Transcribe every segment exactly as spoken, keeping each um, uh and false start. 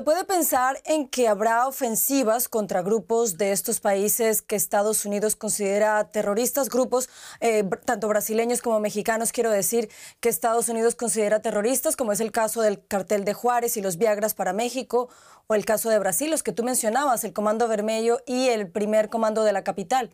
puede pensar en que habrá ofensivas contra grupos de estos países que Estados Unidos considera terroristas, grupos eh, tanto brasileños como mexicanos, quiero decir, que Estados Unidos considera terroristas, como es el caso del cartel de Juárez y los Viagras para México, o el caso de Brasil, los que tú mencionabas, el Comando Vermelho y el primer comando de la capital.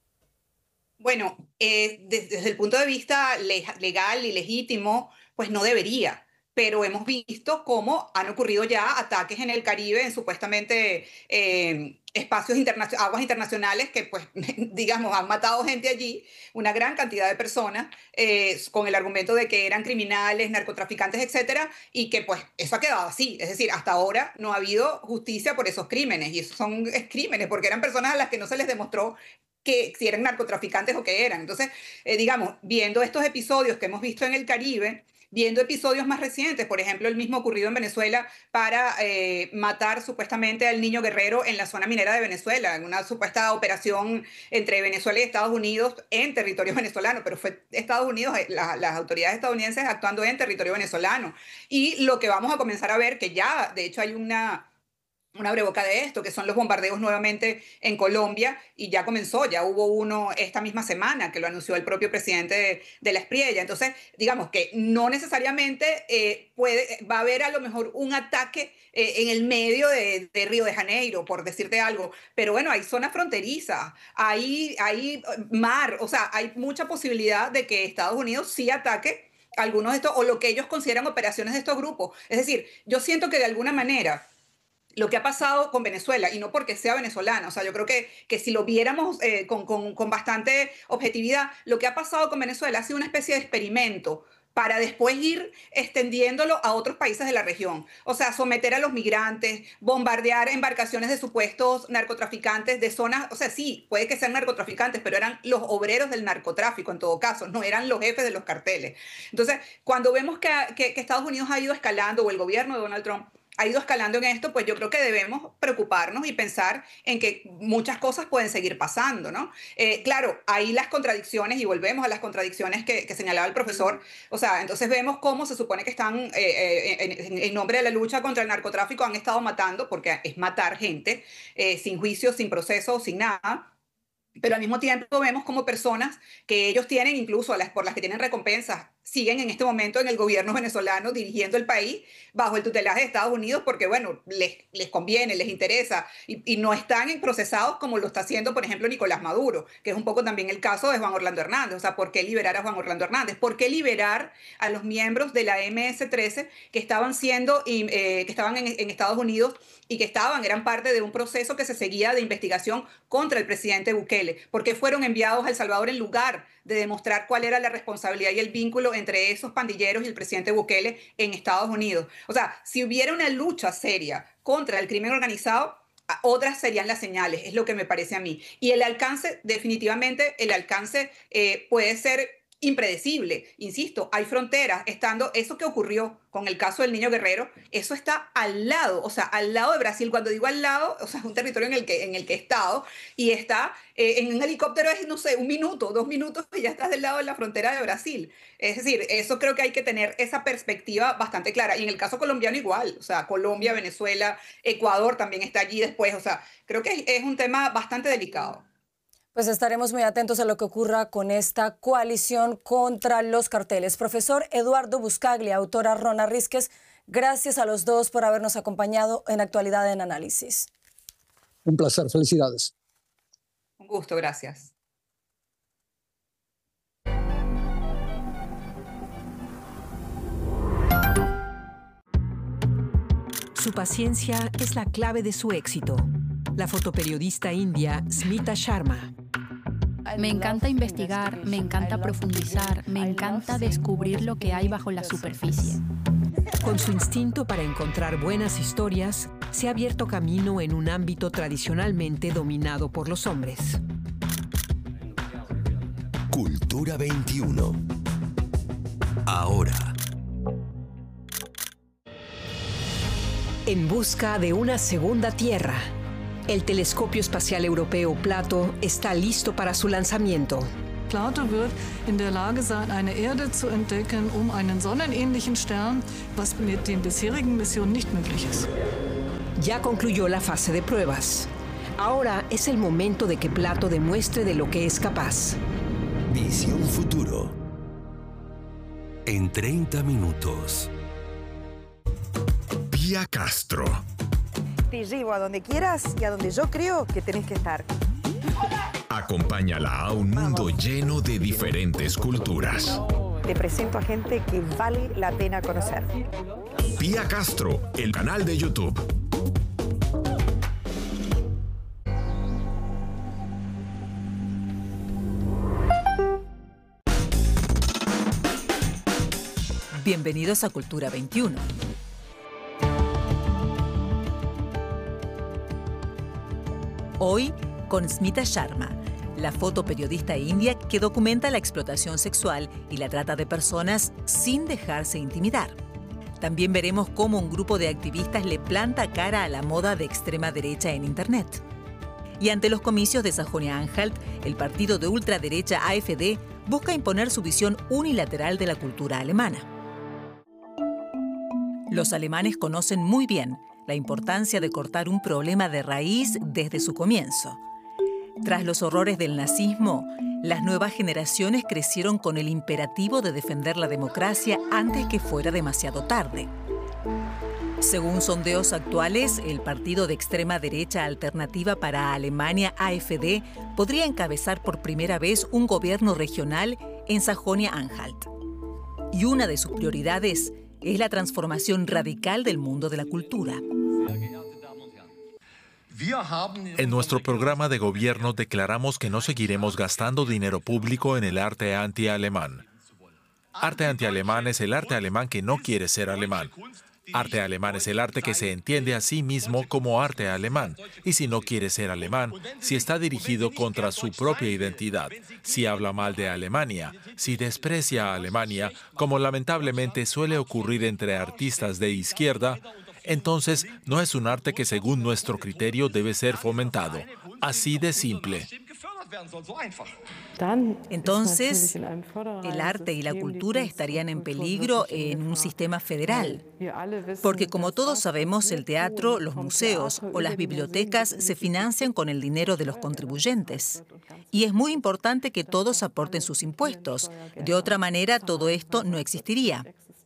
Bueno, eh, desde, desde el punto de vista legal y legítimo, pues no debería. Pero hemos visto cómo han ocurrido ya ataques en el Caribe, en supuestamente eh, espacios internacionales, aguas internacionales que, pues, digamos, han matado gente allí, una gran cantidad de personas, eh, con el argumento de que eran criminales, narcotraficantes, etcétera, y que, pues, eso ha quedado así. Es decir, hasta ahora no ha habido justicia por esos crímenes, y esos son crímenes, porque eran personas a las que no se les demostró que si eran narcotraficantes o qué eran. Entonces, eh, digamos, viendo estos episodios que hemos visto en el Caribe, viendo episodios más recientes, por ejemplo, el mismo ocurrido en Venezuela para eh, matar supuestamente al niño Guerrero en la zona minera de Venezuela, en una supuesta operación entre Venezuela y Estados Unidos en territorio venezolano, pero fue Estados Unidos, la, las autoridades estadounidenses actuando en territorio venezolano. Y lo que vamos a comenzar a ver, que ya de hecho hay una... una abrebocas de esto, que son los bombardeos nuevamente en Colombia, y ya comenzó, ya hubo uno esta misma semana, que lo anunció el propio presidente de, de la Espriella. Entonces, digamos que no necesariamente eh, puede, va a haber a lo mejor un ataque eh, en el medio de, de Río de Janeiro, por decirte algo, pero bueno, hay zonas fronterizas, hay, hay mar, o sea, hay mucha posibilidad de que Estados Unidos sí ataque algunos de estos, o lo que ellos consideran operaciones de estos grupos. Es decir, yo siento que de alguna manera lo que ha pasado con Venezuela, y no porque sea venezolana, o sea, yo creo que, que si lo viéramos eh, con, con, con bastante objetividad, lo que ha pasado con Venezuela ha sido una especie de experimento para después ir extendiéndolo a otros países de la región. O sea, someter a los migrantes, bombardear embarcaciones de supuestos narcotraficantes de zonas, o sea, sí, puede que sean narcotraficantes, pero eran los obreros del narcotráfico en todo caso, no eran los jefes de los carteles. Entonces, cuando vemos que, que, que Estados Unidos ha ido escalando, o el gobierno de Donald Trump ha ido escalando en esto, pues yo creo que debemos preocuparnos y pensar en que muchas cosas pueden seguir pasando, ¿no? Eh, claro, hay las contradicciones, y volvemos a las contradicciones que, que señalaba el profesor. O sea, entonces vemos cómo se supone que están, eh, eh, en, en nombre de la lucha contra el narcotráfico, han estado matando, porque es matar gente, eh, sin juicio, sin proceso, sin nada. Pero al mismo tiempo vemos como personas que ellos tienen, incluso las, por las que tienen recompensas, siguen en este momento en el gobierno venezolano dirigiendo el país bajo el tutelaje de Estados Unidos porque, bueno, les, les conviene, les interesa, y, y no están procesados como lo está haciendo, por ejemplo, Nicolás Maduro, que es un poco también el caso de Juan Orlando Hernández. O sea, ¿por qué liberar a Juan Orlando Hernández? ¿Por qué liberar a los miembros de la eme ese trece que estaban siendo, eh, que estaban en, en Estados Unidos y que estaban, eran parte de un proceso que se seguía de investigación contra el presidente Bukele? ¿Por qué fueron enviados a El Salvador en lugar de demostrar cuál era la responsabilidad y el vínculo entre esos pandilleros y el presidente Bukele en Estados Unidos? O sea, si hubiera una lucha seria contra el crimen organizado, otras serían las señales, es lo que me parece a mí. Y el alcance, definitivamente, el alcance eh, puede ser impredecible. Insisto, hay fronteras, estando eso que ocurrió con el caso del niño Guerrero, eso está al lado, o sea, al lado de Brasil. Cuando digo al lado, o sea, es un territorio en el que, en el que he estado, y está eh, en un helicóptero, es, no sé, un minuto, dos minutos, y ya estás del lado de la frontera de Brasil. Es decir, eso creo que hay que tener esa perspectiva bastante clara. Y en el caso colombiano igual, o sea, Colombia, Venezuela, Ecuador también está allí después. O sea, creo que es un tema bastante delicado. Pues estaremos muy atentos a lo que ocurra con esta coalición contra los carteles. Profesor Eduardo Buscaglia, autora Rona Rísquez, gracias a los dos por habernos acompañado en Actualidad en Análisis. Un placer, felicidades. Un gusto, gracias. Su paciencia es la clave de su éxito. La fotoperiodista india Smita Sharma. Me encanta investigar, me encanta profundizar, me encanta descubrir lo que hay bajo la superficie. Con su instinto para encontrar buenas historias, se ha abierto camino en un ámbito tradicionalmente dominado por los hombres. Cultura veintiuno. Ahora. En busca de una segunda Tierra. El telescopio espacial europeo Plato está listo para su lanzamiento. Plato wird in der Lage sein, eine Erde zu entdecken, um einen sonnenähnlichen Stern, was mit den bisherigen Missionen nicht möglich ist. Ya concluyó la fase de pruebas. Ahora es el momento de que Plato demuestre de lo que es capaz. Visión Futuro. En treinta minutos. Pía Castro. Te llevo a donde quieras y a donde yo creo que tenés que estar. Acompáñala a un mundo lleno de diferentes culturas. Te presento a gente que vale la pena conocer. Pía Castro, el canal de YouTube. Bienvenidos a Cultura veintiuno. Hoy con Smita Sharma, la fotoperiodista india que documenta la explotación sexual y la trata de personas sin dejarse intimidar. También veremos cómo un grupo de activistas le planta cara a la moda de extrema derecha en Internet. Y ante los comicios de Sajonia-Anhalt, el partido de ultraderecha A F D busca imponer su visión unilateral de la cultura alemana. Los alemanes conocen muy bien la importancia de cortar un problema de raíz desde su comienzo. Tras los horrores del nazismo, las nuevas generaciones crecieron con el imperativo de defender la democracia antes que fuera demasiado tarde. Según sondeos actuales, el partido de extrema derecha Alternativa para Alemania A F D podría encabezar por primera vez un gobierno regional en Sajonia-Anhalt. Y una de sus prioridades es la transformación radical del mundo de la cultura. En nuestro programa de gobierno declaramos que no seguiremos gastando dinero público en el arte anti-alemán. Arte anti-alemán es el arte alemán que no quiere ser alemán. Arte alemán es el arte que se entiende a sí mismo como arte alemán. Y si no quiere ser alemán, si está dirigido contra su propia identidad, si habla mal de Alemania, si desprecia a Alemania, como lamentablemente suele ocurrir entre artistas de izquierda, entonces no es un arte que según nuestro criterio debe ser fomentado. Así de simple. Entonces, el arte y la cultura estarían en peligro en un sistema federal. Porque como todos sabemos, el teatro, los museos o las bibliotecas se financian con el dinero de los contribuyentes. Y es muy importante que todos aporten sus impuestos. De otra manera, todo esto no existiría.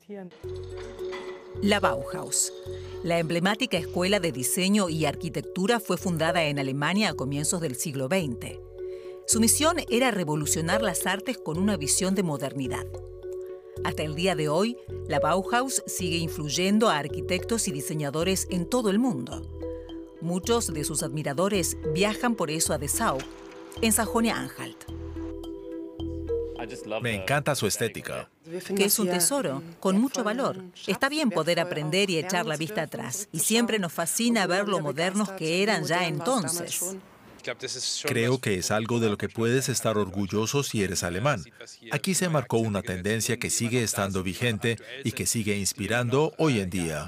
La Bauhaus. La emblemática escuela de diseño y arquitectura fue fundada en Alemania a comienzos del siglo veinte. Su misión era revolucionar las artes con una visión de modernidad. Hasta el día de hoy, la Bauhaus sigue influyendo a arquitectos y diseñadores en todo el mundo. Muchos de sus admiradores viajan por eso a Dessau, en Sajonia-Anhalt. Me encanta su estética. Que es un tesoro, con mucho valor. Está bien poder aprender y echar la vista atrás. Y siempre nos fascina ver lo modernos que eran ya entonces. Creo que es algo de lo que puedes estar orgulloso si eres alemán. Aquí se marcó una tendencia que sigue estando vigente y que sigue inspirando hoy en día.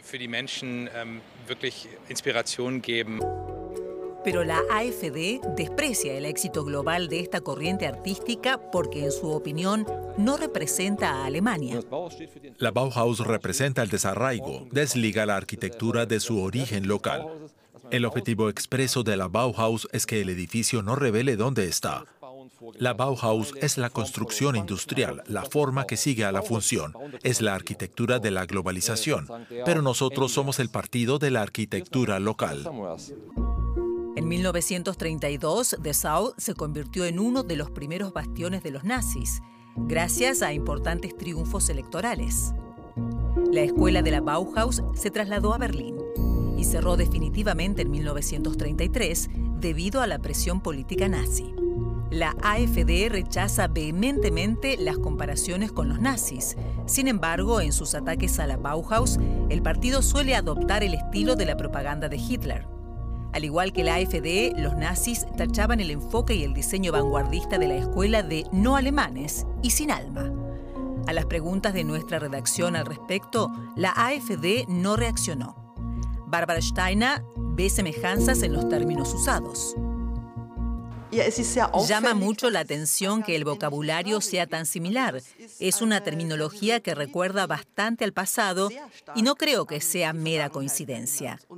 Pero la A F D desprecia el éxito global de esta corriente artística porque, en su opinión, no representa a Alemania. La Bauhaus representa el desarraigo, desliga la arquitectura de su origen local. El objetivo expreso de la Bauhaus es que el edificio no revele dónde está. La Bauhaus es la construcción industrial, la forma que sigue a la función. Es la arquitectura de la globalización. Pero nosotros somos el partido de la arquitectura local. En mil novecientos treinta y dos, Dessau se convirtió en uno de los primeros bastiones de los nazis, gracias a importantes triunfos electorales. La escuela de la Bauhaus se trasladó a Berlín y cerró definitivamente en mil novecientos treinta y tres debido a la presión política nazi. La A F D rechaza vehementemente las comparaciones con los nazis. Sin embargo, en sus ataques a la Bauhaus, el partido suele adoptar el estilo de la propaganda de Hitler. Al igual que la A F D, los nazis tachaban el enfoque y el diseño vanguardista de la escuela de no alemanes y sin alma. A las preguntas de nuestra redacción al respecto, la A F D no reaccionó. Bárbara Steiner ve semejanzas en los términos usados. Llama mucho la atención que el vocabulario sea tan similar. Es una terminología que recuerda bastante al pasado y no creo que sea mera coincidencia.